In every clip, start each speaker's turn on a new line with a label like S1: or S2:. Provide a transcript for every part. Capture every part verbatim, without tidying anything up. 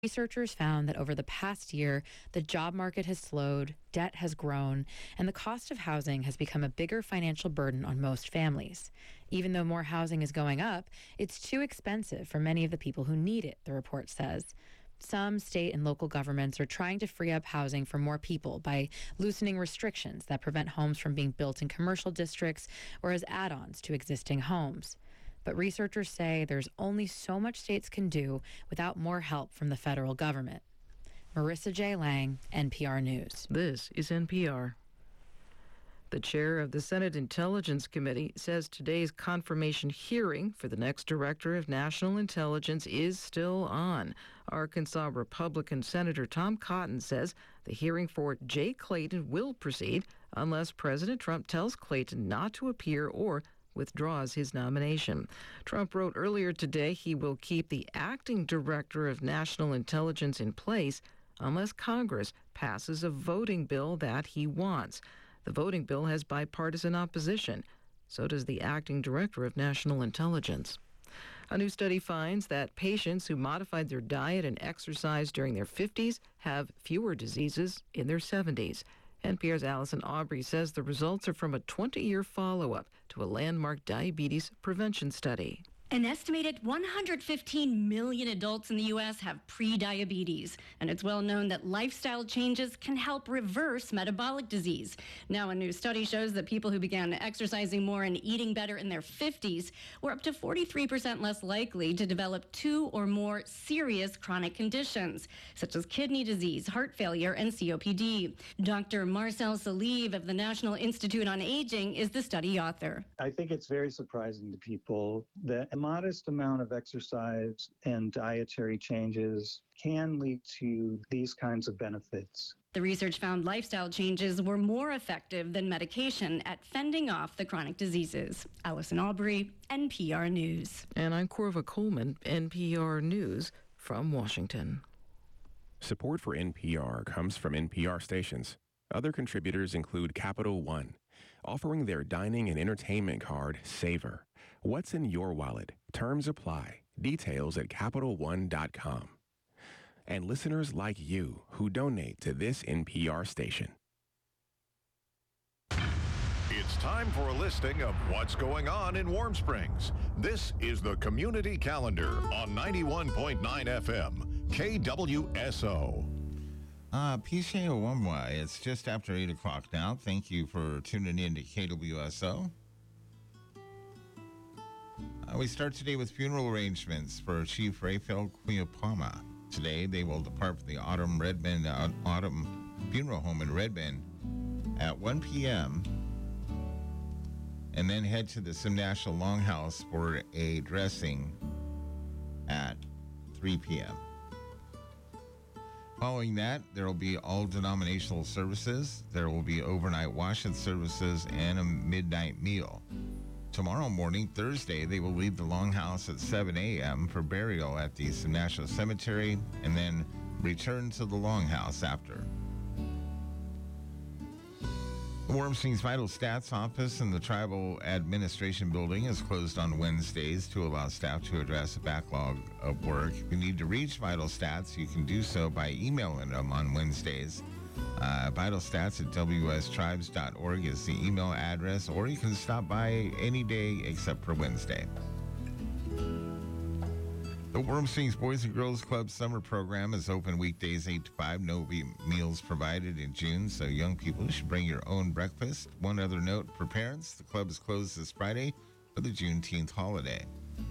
S1: Researchers found that over the past year, the job market has slowed, debt has grown, and the cost of housing has become a bigger financial burden on most families. Even though more housing is going up, it's too expensive for many of the people who need it, the report says. Some state and local governments are trying to free up housing for more people by loosening restrictions that prevent homes from being built in commercial districts or as add-ons to existing homes. But researchers say there's only so much states can do without more help from the federal government. Marissa J. Lang, N P R News.
S2: This is N P R. The chair of the Senate Intelligence Committee says today's confirmation hearing for the next director of national intelligence is still on. Arkansas Republican Senator Tom Cotton says the hearing for Jay Clayton will proceed unless President Trump tells Clayton not to appear or withdraws his nomination. Trump wrote earlier today he will keep the acting director of national intelligence in place unless Congress passes a voting bill that he wants. The voting bill has bipartisan opposition. So does the acting director of national intelligence. A new study finds that patients who modified their diet and exercise during their fifties have fewer diseases in their seventies. N P R's Allison Aubrey says the results are from a twenty-year follow-up to a landmark diabetes prevention study.
S3: An estimated one hundred fifteen million adults in the U S have prediabetes, and it's well known that lifestyle changes can help reverse metabolic disease. Now, a new study shows that people who began exercising more and eating better in their fifties were up to forty-three percent less likely to develop two or more serious chronic conditions, such as kidney disease, heart failure, and C O P D. Doctor Marcel Salive of the National Institute on Aging is the study author.
S4: I think it's very surprising to people that a modest amount of exercise and dietary changes can lead to these kinds of benefits.
S3: The research found lifestyle changes were more effective than medication at fending off the chronic diseases. Allison Aubrey, N P R News.
S2: And I'm Corva Coleman, N P R News from Washington.
S5: Support for N P R comes from N P R stations. Other contributors include Capital One, offering their dining and entertainment card, Savor. What's in your wallet? Terms apply. Details at Capital One dot com. And listeners like you who donate to this N P R station.
S6: It's time for a listing of what's going on in Warm Springs. This is the Community Calendar on ninety-one point nine F M, K W S O.
S7: Uh, P C O one Y, it's just after eight o'clock now. Thank you for tuning in to K W S O. Uh, we start today with funeral arrangements for Chief Raphael Queopama. Today, they will depart from the Autumn Redmond uh, Autumn Funeral Home in Redmond at one p.m. and then head to the Sim National Longhouse for a dressing at three p.m. Following that, there will be all denominational services. There will be overnight wash-in services and a midnight meal. Tomorrow morning, Thursday, they will leave the Longhouse at seven a.m. for burial at the National Cemetery and then return to the Longhouse after. The Warm Springs Vital Stats Office in the Tribal Administration Building is closed on Wednesdays to allow staff to address a backlog of work. If you need to reach Vital Stats, you can do so by emailing them on Wednesdays. Uh, vitalstats at w s tribes dot org is the email address, or you can stop by any day except for Wednesday. The Warm Springs Boys and Girls Club summer program is open weekdays eight to five. No meals provided in June, so young people should bring your own breakfast. One other note for parents, the club is closed this Friday for the Juneteenth holiday.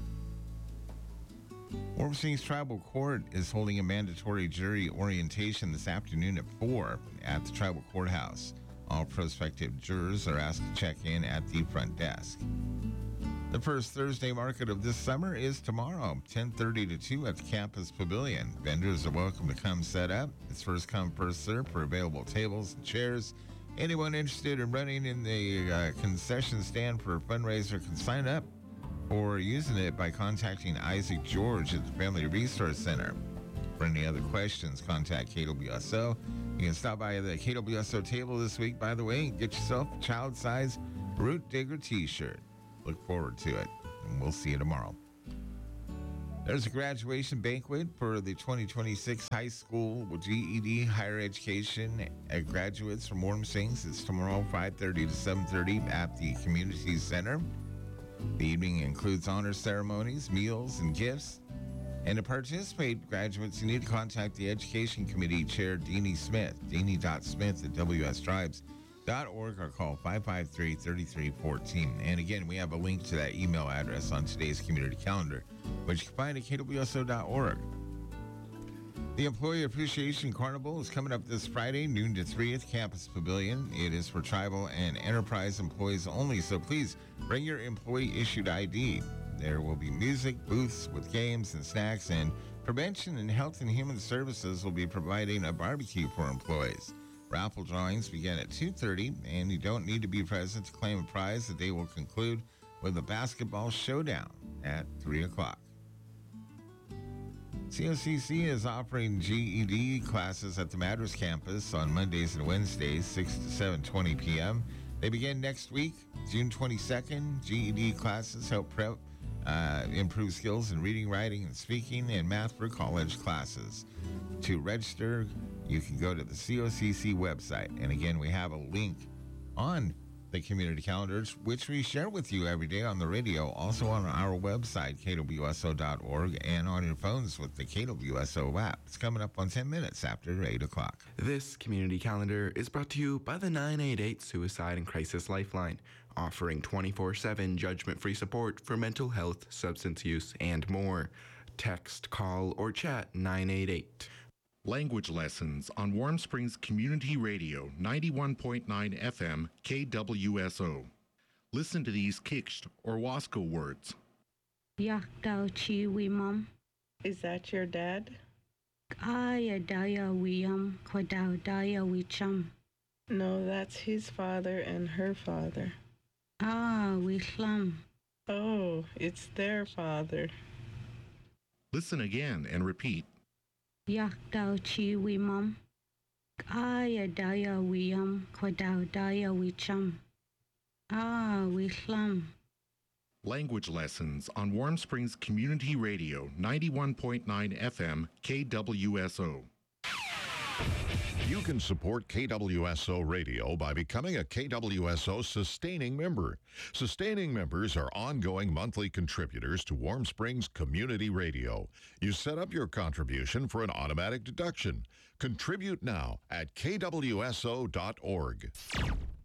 S7: Warm Springs Tribal Court is holding a mandatory jury orientation this afternoon at four at the Tribal Courthouse. All prospective jurors are asked to check in at the front desk. The first Thursday market of this summer is tomorrow, ten thirty to two at the Campus Pavilion. Vendors are welcome to come set up. It's first come, first serve for available tables and chairs. Anyone interested in running in the uh, concession stand for a fundraiser can sign up or using it by contacting Isaac George at the Family Resource Center. For any other questions, contact K W S O. You can stop by the K W S O table this week, by the way, and get yourself a child-size Root Digger t-shirt. Look forward to it, and we'll see you tomorrow. There's a graduation banquet for the twenty twenty-six high school G E D higher education graduates from Warm Springs. It's tomorrow, five thirty to seven thirty at the Community Center. The evening includes honor ceremonies, meals, and gifts. And to participate, graduates, you need to contact the Education Committee Chair, Deanie Smith, deanie dot smith at w s tribes dot org, or call five five three, three three one four. And again, we have a link to that email address on today's community calendar, which you can find at k w s o dot org. The Employee Appreciation Carnival is coming up this Friday, noon to three at Campus Pavilion. It is for tribal and enterprise employees only, so please bring your employee-issued I D. There will be music, booths with games and snacks, and Prevention and Health and Human Services will be providing a barbecue for employees. Raffle drawings begin at two thirty, and you don't need to be present to claim a prize. The day will conclude with a basketball showdown at three o'clock. C O C C is offering G E D classes at the Madras campus on Mondays and Wednesdays, six to seven twenty p.m. They begin next week, June twenty-second. G E D classes help prep, uh, improve skills in reading, writing, and speaking, and math for college classes. To register, you can go to the C O C C website. And again, we have a link on the community calendars, which we share with you every day on the radio, also on our website, k w s o dot org, and on your phones with the K W S O app. It's coming up on ten minutes after eight o'clock.
S8: This community calendar is brought to you by the nine eight eight Suicide and Crisis Lifeline, offering twenty-four seven judgment-free support for mental health, substance use, and more. Text, call, or chat nine eight eight.
S6: Language lessons on Warm Springs Community Radio, ninety-one point nine F M, K W S O. Listen to these Kikst or Wasco words.
S9: Yakdauchi Wimam.
S10: Is that your dad?
S9: Aya Daya Wiam Kwadau Daya Wicham.
S10: No, that's his father and her father.
S9: Ah, Wishlam.
S10: Oh, it's their father.
S6: Listen again and repeat.
S9: Yakdauchi Wimam. Aya Daya Wiam Kwadau Daya Wicham. Ah, Wishlam.
S6: Language lessons on Warm Springs Community Radio, ninety-one point nine F M, K W S O. You can support K W S O Radio by becoming a K W S O Sustaining Member. Sustaining members are ongoing monthly contributors to Warm Springs Community Radio. You set up your contribution for an automatic deduction. Contribute now at k w s o dot org.